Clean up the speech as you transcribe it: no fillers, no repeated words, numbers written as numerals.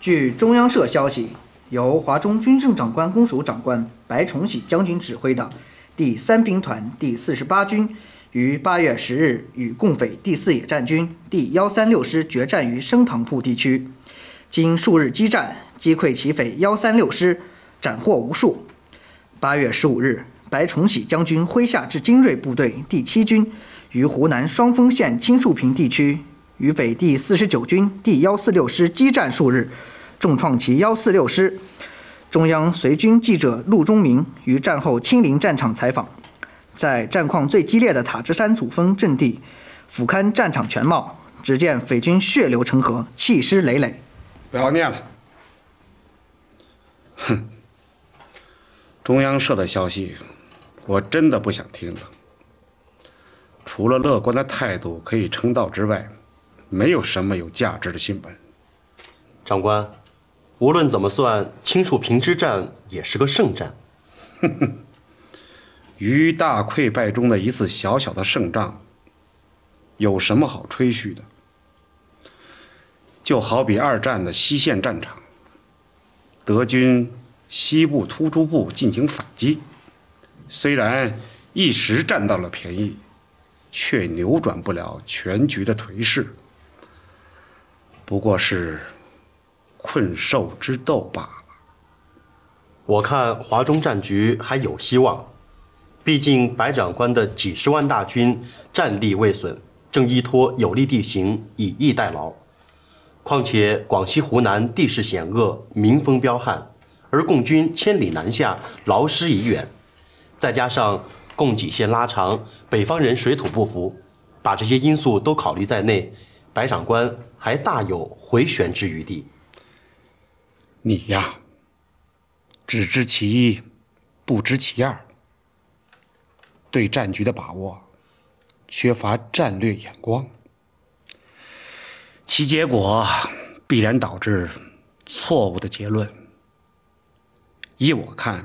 据中央社消息，由华中军政长官公署长官白崇禧将军指挥的第3兵团第48军于8月10日与共匪第4野战军第136师决战于升塘铺地区，经数日激战，击溃其匪136师，斩获无数。8月15日，白崇禧将军麾下至精锐部队第7军于湖南双峰县青树坪地区与匪第49军第146师激战数日，重创其146师。中央随军记者陆忠明于战后亲临战场采访，在战况最激烈的塔支山主峰阵地俯瞰战场全貌，只见匪军血流成河，弃尸累累。 不要念了。哼，中央社的消息我真的不想听了。除了乐观的态度可以称道之外，没有什么有价值的新闻。 长官，无论怎么算，青树坪之战也是个胜战。 于大溃败中的一次小小的胜仗，有什么好吹嘘的？就好比2战的西线战场，德军西部突出部进行反击，虽然一时占到了便宜，却扭转不了全局的颓势，不过是困兽之斗罢了。 我看华中战局还有希望，毕竟白长官的几十万大军战力未损，正依托有利地形以逸待劳。况且广西、湖南地势险恶，民风彪悍，而共军千里南下，劳师已远，再加上供给线拉长，北方人水土不服，把这些因素都考虑在内，白长官还大有回旋之余地。 你呀，只知其一，不知其二，对战局的把握缺乏战略眼光，其结果必然导致错误的结论。依我看，